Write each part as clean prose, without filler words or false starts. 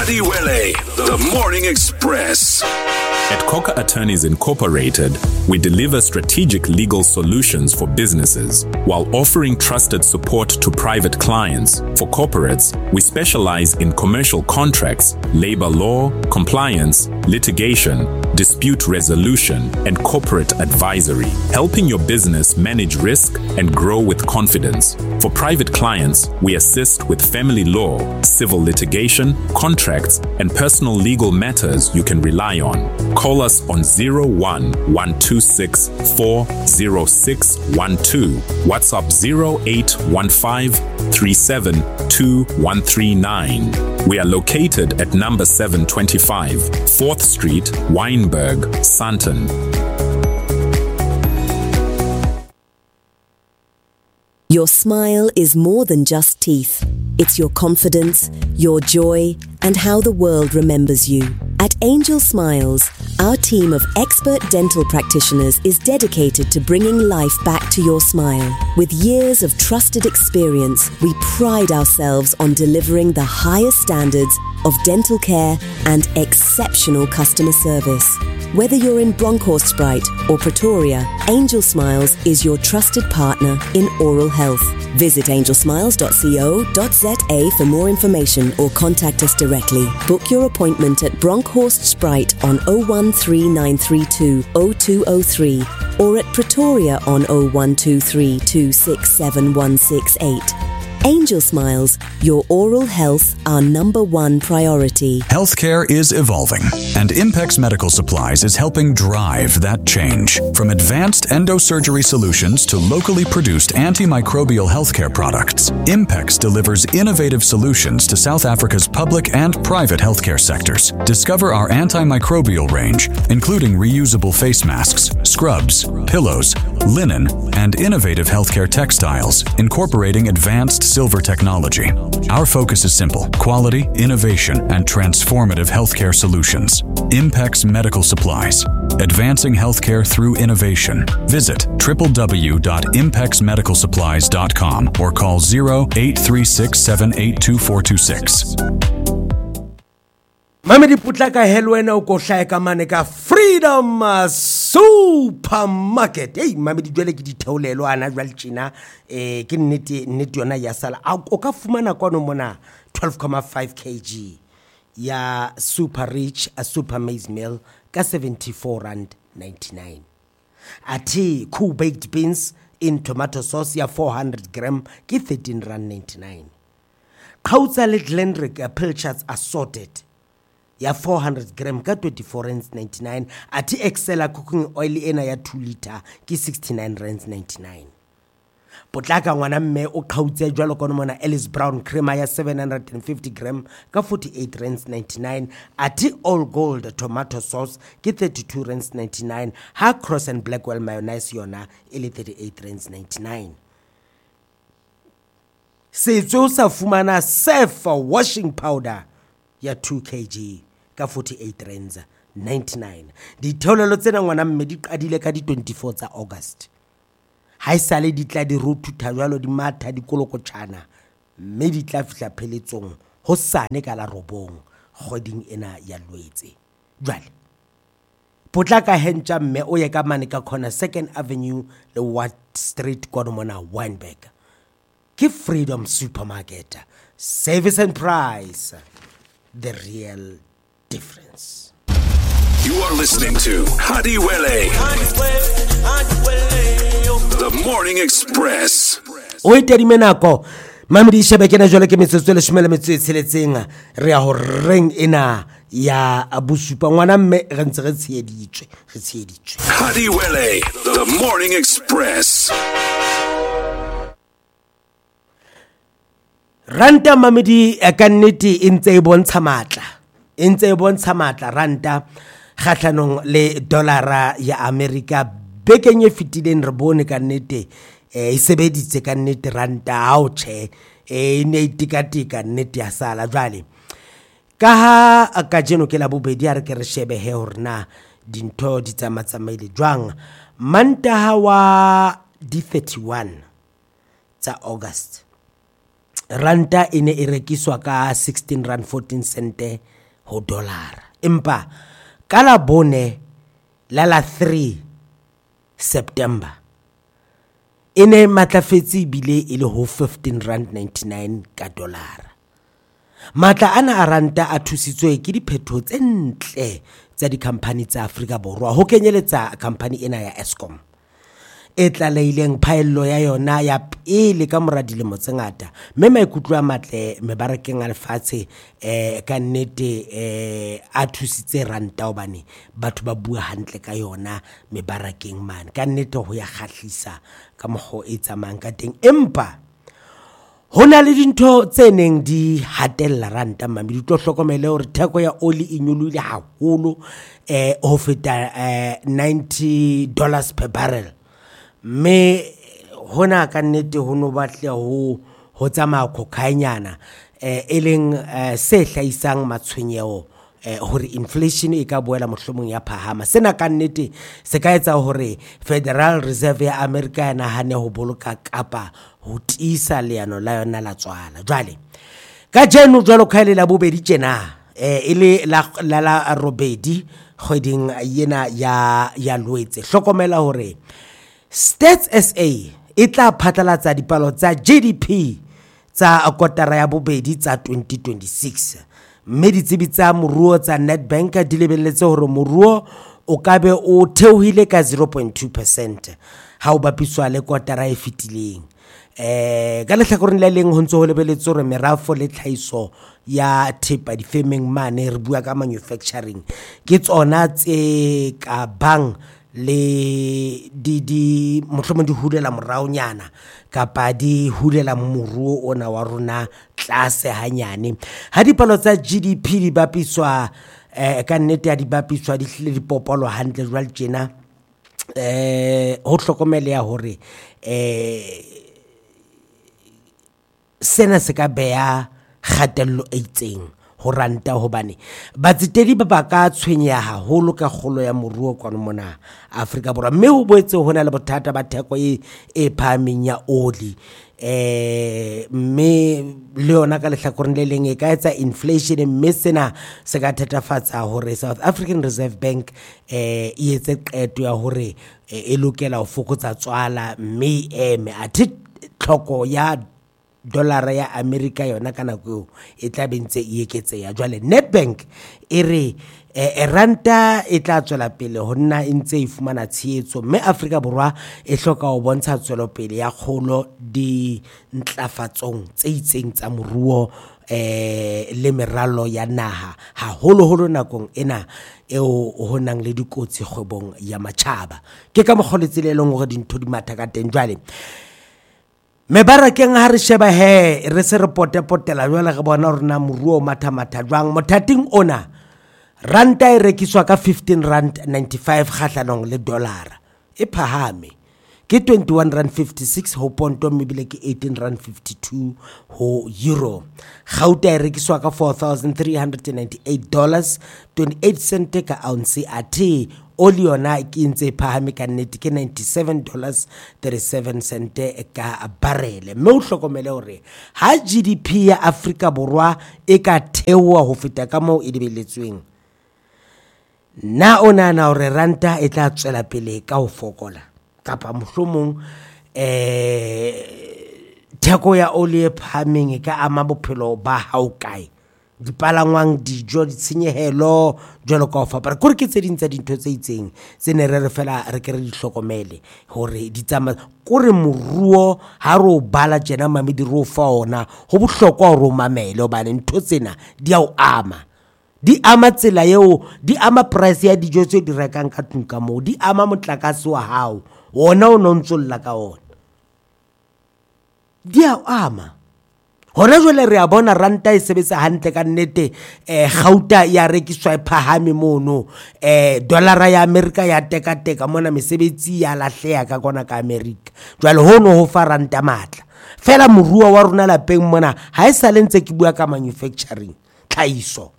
Hadiwele, the Morning Express. At Coca Attorneys Incorporated, we deliver strategic legal solutions for businesses while offering trusted support to private clients. For corporates, we specialize in commercial contracts, labor law, compliance, litigation, dispute resolution, and corporate advisory, helping your business manage risk and grow with confidence. For private clients, we assist with family law, civil litigation, contracts, and personal legal matters you can rely on. Call us on 01-126-40612, WhatsApp 0815-372139. We are located at number 725, 4th Street, Wynberg, Sandton. Your smile is more than just teeth. It's your confidence, your joy, and how the world remembers you. At Angel Smiles, our team of expert dental practitioners is dedicated to bringing life back to your smile. With years of trusted experience, we pride ourselves on delivering the highest standards of dental care and exceptional customer service. Whether you're in Bronkhorstspruit or Pretoria, Angel Smiles is your trusted partner in oral health. Visit angelsmiles.co.za for more information or contact us directly. Book your appointment at Bronkhorstspruit on 013932 0203 or at Pretoria on 0123 267 168. Angel Smiles, your oral health, our number one priority. Healthcare is evolving, and Impex Medical Supplies is helping drive that change. From advanced endosurgery solutions to locally produced antimicrobial healthcare products, Impex delivers innovative solutions to South Africa's public and private healthcare sectors. Discover our antimicrobial range, including reusable face masks, scrubs, pillows, linen, and innovative healthcare textiles, incorporating advanced silver technology. Our focus is simple: quality, innovation, and transformative healthcare solutions. Impex Medical Supplies, advancing healthcare through innovation. Visit www.impexmedicalsupplies.com or call 0836782426. Mamedi putlaka helwena ukohlaya ka mane ka Freedom Supermarket. Hey, mamedi jwale ke ditheolelo ana jwale tjena ke nnete yona ya sala o ka fumana kwano mona 12.5 kg ya Super Rich a Super Maize Meal ka 74.99. Ati cool baked beans in tomato sauce ya 400 gram ke 13.99. Kautsa le Glenrick Pilchards assorted ya 400 gram ka 24.99. Ati Excella cooking oil ena ya 2 liter ke 69.99. Potlaka ngwana mme o kgautse jwalo kono mona Ellis Brown creamer ya 750 gram ka 48.99. Ati All Gold tomato sauce ke 32.99. Ha Cross and Blackwell mayonnaise yona ele 38.99. Setso sa fumana Surf washing powder ya 2 kg ka 48.99. Ditholelo tsena ngwana mme di qadile ka di 24 tsa August. Ha isale di tla di ruthuta jwalo di matha di kolokotshana mme di tla fihla pheletsong hosane ka la robong kgoding ena ya Lwetse. Jwale potlaka hentja mme o ye ka mane ka khona 2nd Avenue le Watt Street kwa mona Wynberg. Ke Freedom Supermarket. Service and price, the real difference. You are listening to Hadiwele, the Morning Express. O itedi menako mamedi shebekena jole ke metsotso le shimela metso tsheletseng re a ho reng ena ya abusupa ngwana mme re ntse re tsheditswe. Hadiwele, the Morning Express. Ranta mamedi ka nnete entse e bontsha matla ranta kgatlanong le dollara ya America bekeng e fetileng re bone ka nnete e sebeditse ka nnete ranta ha o che e ne itikatika nnete ya sala jwale ka ha ka jeno ke la bobedi a re ke re shebe he hore na dintho di tsamaile jwang mantaha wa di 31 tsa August. Ranta ine e rekiswa ka 16 rand 14 cent ho dollar. Empa ka la bone la 3 September ene matlafetse bile ile ho 15.99 ka dollar. Matla ana a ranta a thusitswe ke diphetho tse ntle tsa di-company tsa Afrika Borwa ho kenyeletsa company ena ya Eskom e tlaleileng phaello ya yona ya pele ka mora dilemo tse ngata, mme maikutlo a matle mebarakeng a lefatshe ka nnete a thusitse ranta hobane batho ba bua hantle ka yona mebarakeng mane, ka nnete ho ya kgahlisa ka mokgo e tsamayang ka teng. Empa hona le dintho tse neng di hatella ranta mami, di tlo hlokomele hore theko ya oli e nyolohile haholo ho feta $90 per barrel, mme hona ka nnete ho no batla ho tsamaya khokanyana e leng se hlaisang matshwenyeho hore inflation e ka boela mohlomong ya phahama. Sena ka nnete se ka etsa hore Federal Reserve ya America ya nahane ho boloka kapa ho tiisa leano la yona la tswala. Jwale ka jeno jwalo ka ile la bobedi tjena ile la robedi kgweding yena ya Loetse, hlokomela hore Stats SA e tla phatlalatsa dipalo tsa GDP tsa kotara ya bobedi tsa 2026, mme ditsebi tsa moruo tsa Nedbank di lebelletse hore moruo o ka be o theohile ka 0.2% ha o bapiswa le kotara e fetileng. Ka lehlakoreng le leng ho ntse ho lebelletse hore merafo le tlhaiso ya thepa difemeng mane re bua ka manufacturing ke tsona tse ka bang le di mohlomong di hulela morao nyana kapa di hulela moruo ona wa rona tlase hanyane. Ha dipalo tsa GDP di bapiswa ka nnete ya di bapiswa di hlile di popolo hantle jwale tjena ho hlokomele ya hore sena se ka beya kgatello e itseng ho ranta hobane batsetedi ba ka tshwenya haholo ka kgolo ya moruo kwa mona Afrika Borwa, mme ho boetse hona le bothata ba theko e phahameng ya oli mme le yona ka lehlakoreng le leng e ka etsa inflation, mme sena se ka thatafatsa hore South African Reserve Bank e etse qeto ya hore e lokela ho fokotsa tswala, mme eme athe tlhoko ya dollar ya America yona kana go e tla bentse e eketseya. Jwale Nedbank e re ranta e tla tswela pele ho nna e ntse e fumana tshehetso, mme Afrika Borwa e hloka ho bontsha tswelo pele ya kgolo di ntlafatsong tse itseng tsa moruo le meralo ya naha, haholo nakong ena eo ho nang le dikotsi kgwebong ya matjhaba. Ke ka mokgoletse le leng hore dintho di matha ka teng. Jwale mebarakeng ha re sheba re se re potela jwale re bona hore na moruo matha jwang. Mothating ona ranta e rekiswa ka R15.95 kgahlanong le dollar, e phahame ke R21.56 ho ponto, mebile ke R18.52 ho euro. Gauta e rekiswa ka $4,398.28 ka ounce, athe oli yona ke ntse phahame ka nnete ke $97.37 ka barrel. Mme o hlokomele hore ha GDP ya Afrika Borwa e ka theoha ho feta ka moo e lebelletsweng, na ona na hore ranta e tla tswela pele ka ho fokola kapa mohlomong theko ya oli e phahameng e ka ama bophelo ba hao kae, dipalangwang, dijo, ditshenyehelo jwalo ka ho fapana. Kore ke tse ding tsa dintho tse itseng tse ne re fela re ke re di hlokomele hore di tsama kore moruo ha re o bala tjena mame di ro fa ona ho bohlokwa hore o mamele hobane ntho tsena di a o ama, di ama tsela eo, di ama price ya dijo tse di rekang ka tlung ka moo, di ama motlakase wa hao wona o no ntsolla ka ona, di a ama. Hona jwale re a bona ranta e sebetsa hantle ka nnete, gauta ya rekiswa e phahame mono, dollara ya America ya teka mona mesebetsi ya lahleha ka kona ka America. Jwale hono ho fa ranta matla fela moruo wa rona lapeng mona ha e sa lentse ke bua ka manufacturing, tlhaiso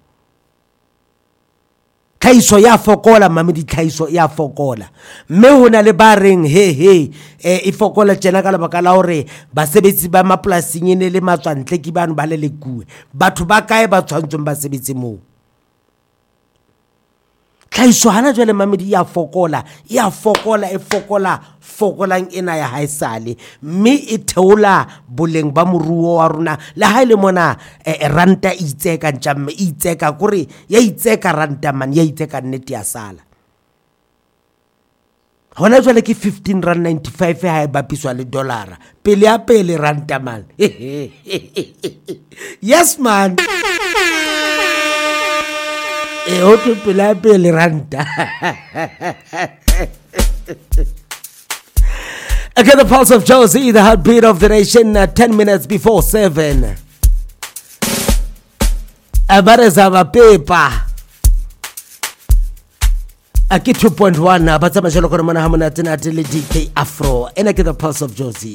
ya fokola mame, di tlhaiso ya fokola, mme hona le ba reng e fokola tjena ka lebaka la hore basebetsi ba mapolasing ene le matswantle ke bana ba le lekue, batho ba kae ba tshwantseng ba sebetse moo, tlhaiso hana jwale mamedi ya fokola fokolang ena ya haesale mme e theola boleng ba moruo wa rona le ha ile mona ranta itseka ntjamme itseka kore ya itseka ranta man ya itseka nnete ya sala hona jwale ke 15.95 ha e bapiswa le dollara pele ya pele ranta man yes man otho pele ya pele ranta. Okay, the pulse of Josie, the heartbeat of the nation, 10 minutes before 7. Abareza paper. Aki 2.1 batsa majelo kona mona ha mona tsena tele DK Afro. Ena ke the pulse of Josie.